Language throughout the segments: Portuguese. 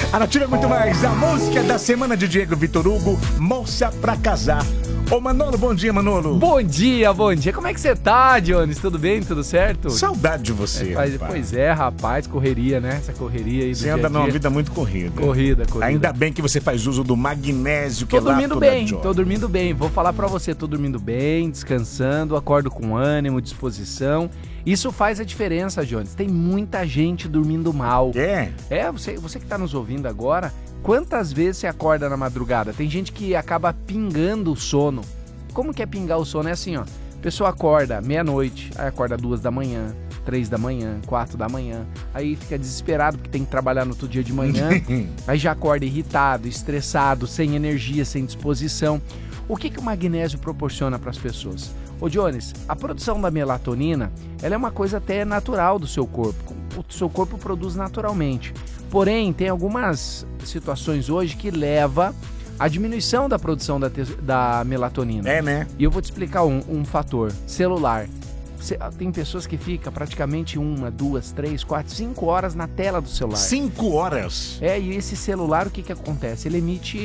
A Nativa é muito mais. A música da semana de Diego Vitor Hugo, Moça Pra Casar. Ô Manolo, bom dia, Manolo. Bom dia, bom dia. Como é que você tá, Jones? Tudo bem? Tudo certo? Saudade de você, rapaz. Pois é, rapaz, correria, né? Essa correria aí do Você dia anda a dia. numa vida muito corrida. Corrida. Ainda bem que você faz uso do magnésio Tô dormindo bem, Joy. tô dormindo bem. Vou falar pra você, tô dormindo bem, descansando, acordo com ânimo, disposição. Isso faz a diferença, Jones. Tem muita gente dormindo mal. Você que tá nos ouvindo agora, quantas vezes você acorda na madrugada? Tem gente que acaba pingando o sono. Como que é pingar o sono? É assim, ó. A pessoa acorda meia-noite, aí acorda 2 da manhã, 3 da manhã, 4 da manhã. Aí fica desesperado porque tem que trabalhar no outro dia de manhã. Aí já acorda irritado, estressado, sem energia, sem disposição. O que o magnésio proporciona para as pessoas? Ô Jones, a produção da melatonina, ela é uma coisa até natural do seu corpo. O seu corpo produz naturalmente. Porém, tem algumas situações hoje que levam à diminuição da produção da melatonina. É, né? E eu vou te explicar um fator. Celular. Tem pessoas que ficam praticamente 1, 2, 3, 4, 5 horas na tela do celular. 5 horas? E esse celular, o que acontece? Ele emite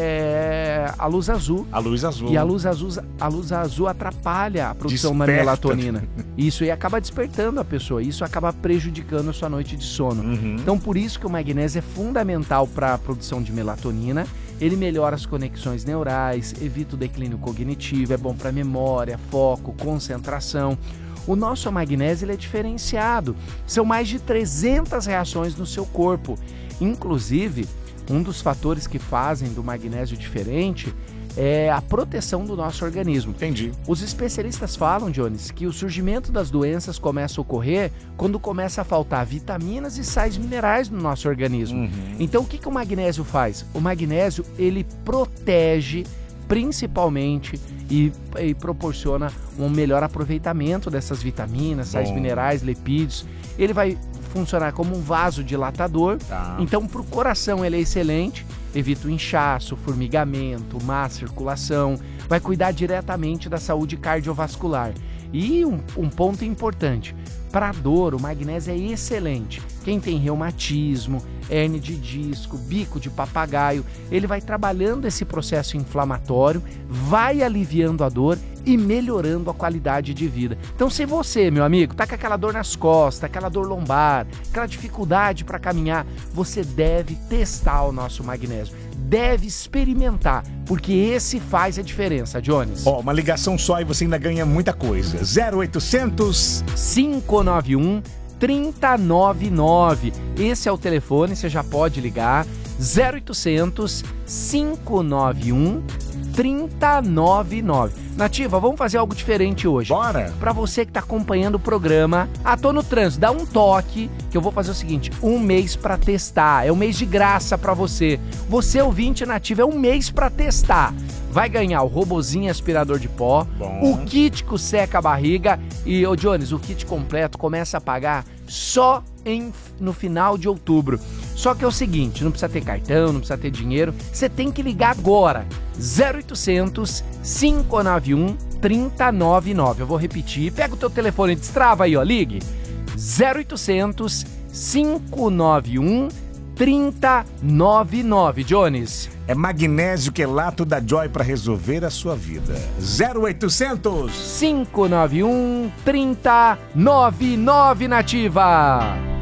a luz azul. A luz azul. E a luz azul atrapalha a produção da melatonina. Isso, e acaba despertando a pessoa. Isso acaba prejudicando a sua noite de sono. Então, por isso que o magnésio é fundamental para a produção de melatonina. Ele melhora as conexões neurais, evita o declínio cognitivo, é bom para memória, foco, concentração. O nosso magnésio ele é diferenciado. São mais de 300 reações no seu corpo. Inclusive, um dos fatores que fazem do magnésio diferente é a proteção do nosso organismo. Entendi. Os especialistas falam, Jones, que o surgimento das doenças começa a ocorrer quando começa a faltar vitaminas e sais minerais no nosso organismo. Então, o que o magnésio faz? O magnésio, ele protege principalmente e proporciona um melhor aproveitamento dessas vitaminas, sais minerais, lipídios. Ele vai funcionar como um vasodilatador. Então, para o coração ele é excelente, evita o inchaço, formigamento, má circulação, vai cuidar diretamente da saúde cardiovascular. E um ponto importante, para a dor, o magnésio é excelente. Quem tem reumatismo, hernia de disco, bico de papagaio, ele vai trabalhando esse processo inflamatório, vai aliviando a dor e melhorando a qualidade de vida. Então, se você, meu amigo, tá com aquela dor nas costas, aquela dor lombar, aquela dificuldade para caminhar, você deve testar o nosso magnésio. Deve experimentar, porque esse faz a diferença, Jones. Uma ligação só e você ainda ganha muita coisa. 0800 591 3099. Esse é o telefone, você já pode ligar. 0800 591 3099. Nativa, vamos fazer algo diferente hoje. Bora! Pra você que tá acompanhando o programa, tô no trânsito, dá um toque que eu vou fazer o seguinte, 1 mês pra testar, é um mês de graça pra você. Você, ouvinte Nativa, é um mês pra testar. Vai ganhar o robozinho aspirador de pó, o kit que seca a barriga e, ô Jones, o kit completo começa a pagar só no final de outubro. Só que é o seguinte, não precisa ter cartão, não precisa ter dinheiro, você tem que ligar agora, 0800 591 3099. Eu vou repetir, pega o teu telefone, destrava aí, ligue, 0800 591 3099, Jones. É magnésio quelato da Joy para resolver a sua vida. 0800 591 3099, Nativa.